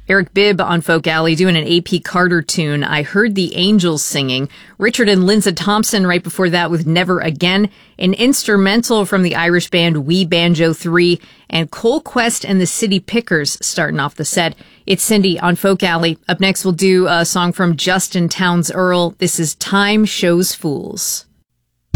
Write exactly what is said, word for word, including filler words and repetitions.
Eric Bibb on Folk Alley doing an A P Carter tune. I Heard the Angels Singing. Richard and Lindsay Thompson right before that with Never Again. An instrumental from the Irish band We Banjo three. And Cole Quest and the City Pickers starting off the set. It's Cindy on Folk Alley. Up next we'll do a song from Justin Townes Earl. This is Time Shows Fools.